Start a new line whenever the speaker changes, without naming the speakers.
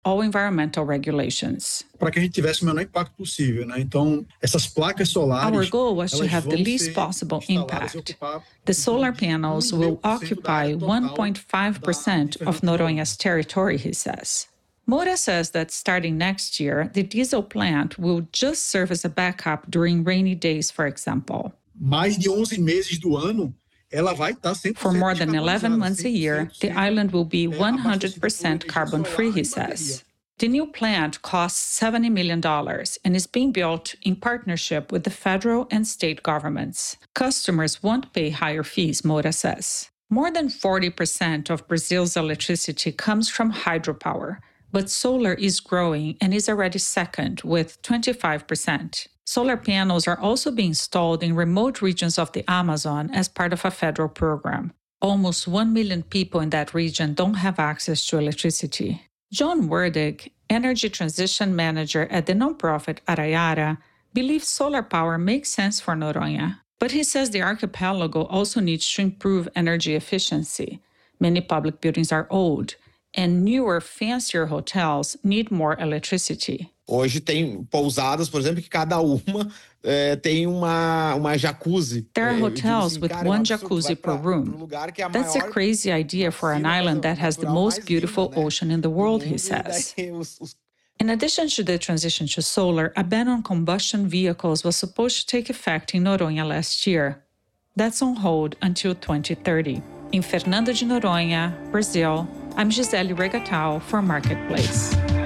all environmental regulations.
Para que a gente tivesse o menor impacto possível, né? Então, essas placas solares,
our goal was to have the least possible impact. The solar panels will occupy 1.5% of Noronha's territory, he says. Moura says that starting next year, the diesel plant will just serve as a backup during rainy days, for example.
Mais de 11 meses do ano, ela vai estar 100%
For more than 11 months a year, the island will be 100% carbon-free, he says. The new plant costs $70 million and is being built in partnership with the federal and state governments. Customers won't pay higher fees, Moura says. More than 40% of Brazil's electricity comes from hydropower, but solar is growing and is already second with 25%. Solar panels are also being installed in remote regions of the Amazon as part of a federal program. Almost 1 million people in that region don't have access to electricity. John Werdig, Energy Transition Manager at the nonprofit Araiara, believes solar power makes sense for Noronha. But he says the archipelago also needs to improve energy efficiency. Many public buildings are old, and newer, fancier hotels need more electricity.
Hoje tem pousadas, por exemplo, que cada uma tem uma jacuzzi.
There are hotels with one jacuzzi per room. That's a crazy idea for an island that has the most beautiful ocean in the world, he says. In addition to the transition to solar, a ban on combustion vehicles was supposed to take effect in Noronha last year. That's on hold until 2030. In Fernando de Noronha, Brazil, I'm Gisele Regatão for Marketplace.